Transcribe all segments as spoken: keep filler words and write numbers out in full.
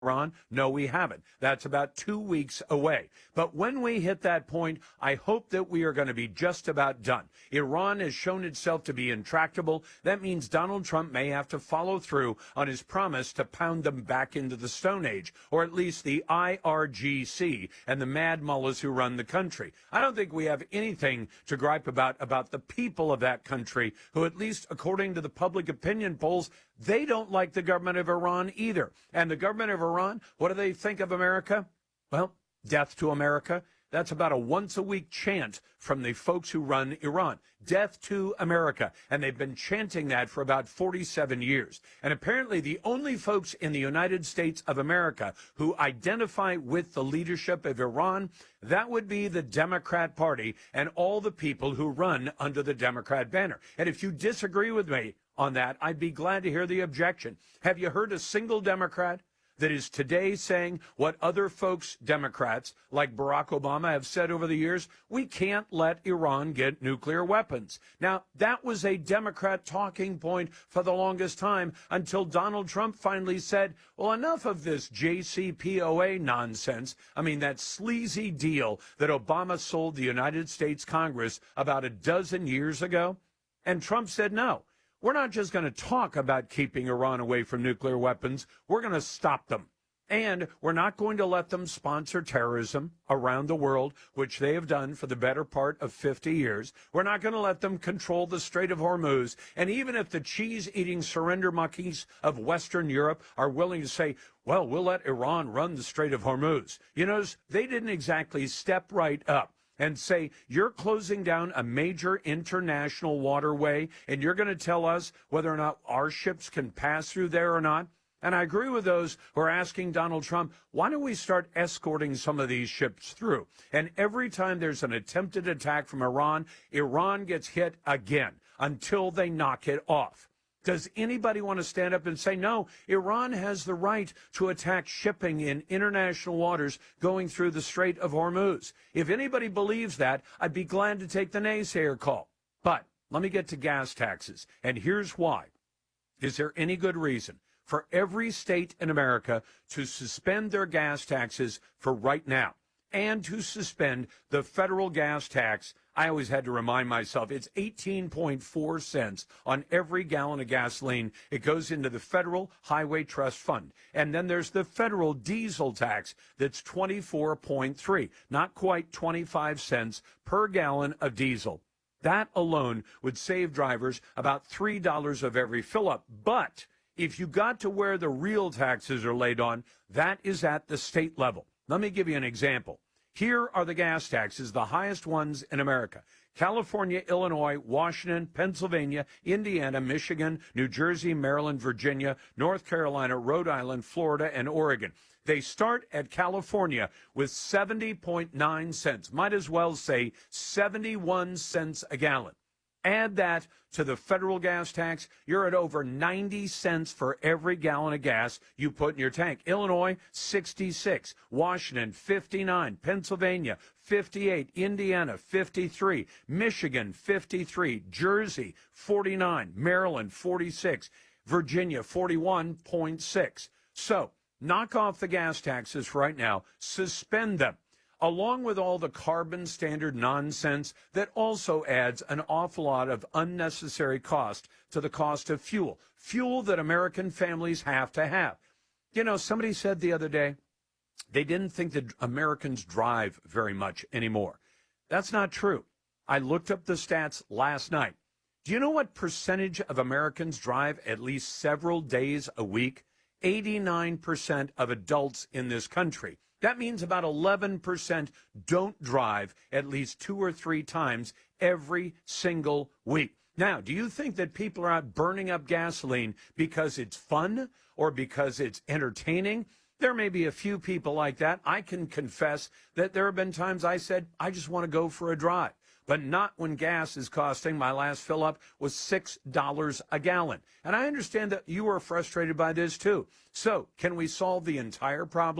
Iran? No, we haven't. That's about two weeks away. But when we hit that point, I hope that we are going to be just about done. Iran has shown itself to be intractable. That means Donald Trump may have to follow through on his promise to pound them back into the Stone Age, or at least the I R G C and the mad mullahs who run the country. I don't think we have anything to gripe about about the people of that country, who, at least according to the public opinion polls, they don't like the government of Iran either. And the government of Iran, what do they think of America? Well, death to America. That's about a once-a-week chant from the folks who run Iran. Death to America. And they've been chanting that for about forty-seven years. And apparently the only folks in the United States of America who identify with the leadership of Iran, that would be the Democrat Party and all the people who run under the Democrat banner. And if you disagree with me on that, I'd be glad to hear the objection. Have you heard a single Democrat that is today saying what other folks, Democrats like Barack Obama, have said over the years? We can't let Iran get nuclear weapons. Now, that was a Democrat talking point for the longest time until Donald Trump finally said, well, enough of this J C P O A nonsense. I mean, that sleazy deal that Obama sold the United States Congress about a dozen years ago. And Trump said, no. We're not just going to talk about keeping Iran away from nuclear weapons. We're going to stop them. And we're not going to let them sponsor terrorism around the world, which they have done for the better part of fifty years. We're not going to let them control the Strait of Hormuz. And even if the cheese-eating surrender monkeys of Western Europe are willing to say, well, we'll let Iran run the Strait of Hormuz, you notice they didn't exactly step right up and say, you're closing down a major international waterway, and you're going to tell us whether or not our ships can pass through there or not? And I agree with those who are asking Donald Trump, why don't we start escorting some of these ships through? And every time there's an attempted attack from Iran, Iran gets hit again until they knock it off. Does anybody want to stand up and say, no, Iran has the right to attack shipping in international waters going through the Strait of Hormuz? If anybody believes that, I'd be glad to take the naysayer call. But let me get to gas taxes. And here's why. Is there any good reason for every state in America to suspend their gas taxes for right now and to suspend the federal gas tax? I always had to remind myself it's eighteen point four cents on every gallon of gasoline. It goes into the Federal Highway Trust Fund. And then there's the federal diesel tax that's twenty-four point three, not quite twenty-five cents per gallon of diesel. That alone would save drivers about three dollars of every fill-up. But if you got to where the real taxes are laid on, that is at the state level. Let me give you an example. Here are the gas taxes, the highest ones in America. California, Illinois, Washington, Pennsylvania, Indiana, Michigan, New Jersey, Maryland, Virginia, North Carolina, Rhode Island, Florida, and Oregon. They start at California with seventy point nine cents. Might as well say seventy-one cents a gallon. Add that to the federal gas tax, you're at over ninety cents for every gallon of gas you put in your tank. Illinois, sixty-six. Washington, fifty-nine. Pennsylvania, fifty-eight. Indiana, fifty-three. Michigan, fifty-three. Jersey, forty-nine. Maryland, forty-six. Virginia, forty-one point six. So, knock off the gas taxes right now. Suspend them, along with all the carbon standard nonsense that also adds an awful lot of unnecessary cost to the cost of fuel, fuel that American families have to have. You know, somebody said the other day they didn't think that Americans drive very much anymore. That's not true. I looked up the stats last night. Do you know what percentage of Americans drive at least several days a week? eighty-nine percent of adults in this country. That means about eleven percent don't drive at least two or three times every single week. Now, do you think that people are out burning up gasoline because it's fun or because it's entertaining? There may be a few people like that. I can confess that there have been times I said, I just want to go for a drive. But not when gas is costing, my last fill up was six dollars a gallon. And I understand that you are frustrated by this too. So can we solve the entire problem?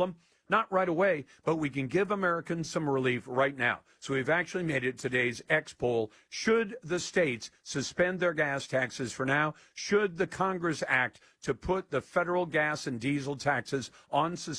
not right away, but we can give Americans some relief right now. So we've actually made it today's X poll. Should the states suspend their gas taxes for now? Should the Congress act to put the federal gas and diesel taxes on suspension?